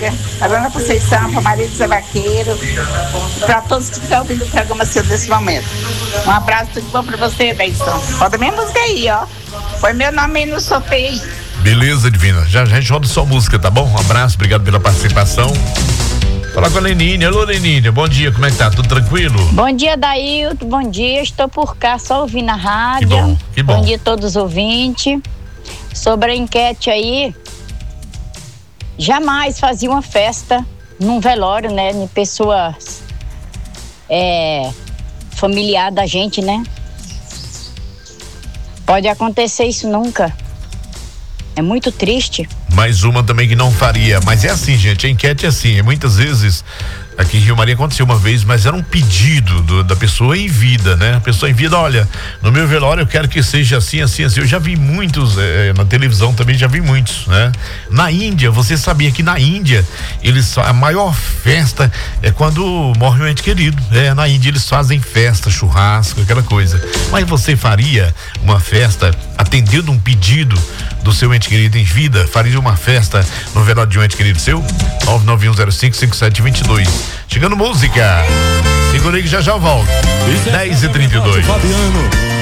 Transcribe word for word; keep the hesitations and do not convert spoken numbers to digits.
Márcia, para Ana Conceição, para Maria de Zé Vaqueiro, para todos que estão ouvindo o programa seu nesse momento. Um abraço, tudo bom para você, Deison. Roda minha música aí, ó. Põe meu nome aí no sorteio. Beleza, Divina. Já, já a gente roda sua música, tá bom? Um abraço, obrigado pela participação. Fala com a Lenine. Alô, Lenine, bom dia, como é que tá? Tudo tranquilo? Bom dia, Dailton, bom dia, estou por cá só ouvindo a rádio. Que bom, que bom. Bom dia a todos os ouvintes. Sobre a enquete aí, jamais fazia uma festa num velório, né, de pessoas é, familiar da gente, né? Pode acontecer isso nunca. É muito triste. Mais uma também que não faria, mas é assim, gente, a enquete é assim, muitas vezes aqui em Rio Maria aconteceu uma vez, mas era um pedido do, da pessoa em vida, né? A pessoa em vida, olha, no meu velório eu quero que seja assim, assim, assim. Eu já vi muitos, é, na televisão também já vi muitos, né? Na Índia, você sabia que na Índia, eles, a maior festa é quando morre um ente querido. É, na Índia eles fazem festa, churrasco, aquela coisa. Mas você faria uma festa atendendo um pedido do seu ente querido em vida? Faria uma festa no velório de um ente querido seu? nove nove um zero cinco cinco sete dois dois. Chegando música. Segura aí que já já volto. dez e trinta e dois. Fabiano.